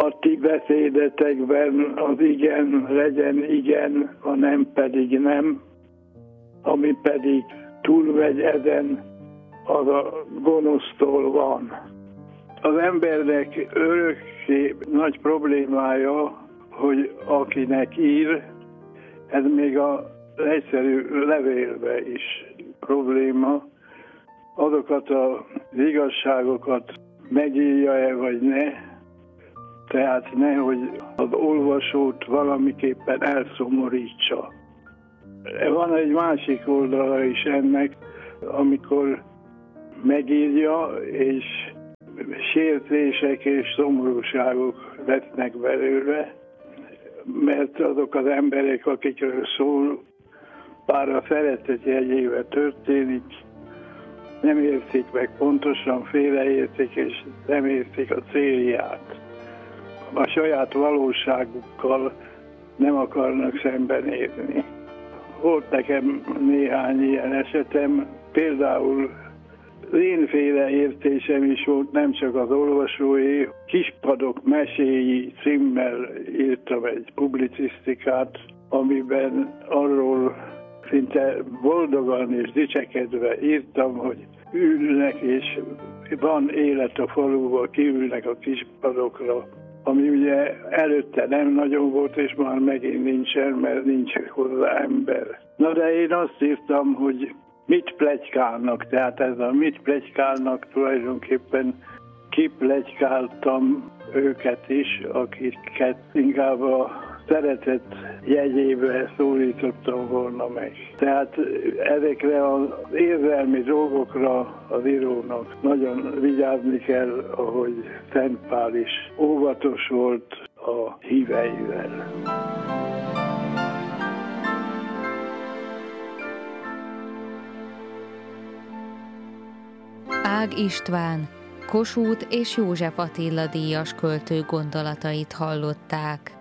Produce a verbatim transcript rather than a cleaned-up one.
a ti beszédetekben az igen legyen igen, a nem pedig nem, ami pedig túlmegy ezen, az a gonosztól van. Az embernek örökké nagy problémája, hogy akinek ír, ez még az egyszerű levélbe is probléma, azokat az igazságokat megírja-e vagy ne, tehát nehogy az olvasót valamiképpen elszomorítsa. Van egy másik oldala is ennek, amikor megírja, és sértések és szomorúságok lesznek belőle, mert azok az emberek, akikről szól, bár a szeretet jegyével történik, nem értik meg pontosan, félreértik, és nem értik a célját. A saját valóságukkal nem akarnak szembenézni. Volt nekem néhány ilyen esetem, például én félreértésem is volt, nem csak az olvasói. Kispadok meséi címmel írtam egy publicisztikát, amiben arról szinte boldogan és dicsekedve írtam, hogy ülnek és van élet a faluban, kiülnek a kispadokra, ami ugye előtte nem nagyon volt, és már megint nincsen, mert nincs hozzá ember. Na de én azt írtam, hogy mit pletykálnak, tehát ez a mit pletykálnak tulajdonképpen kipletykáltam őket is, akiket inkább a szeretet jegyébe szólítottam volna meg. Tehát ezekre az érzelmi dolgokra az írónak nagyon vigyázni kell, ahogy Szent Pál is óvatos volt a híveivel. Ág István, Kossuth és József Attila díjas költő gondolatait hallották.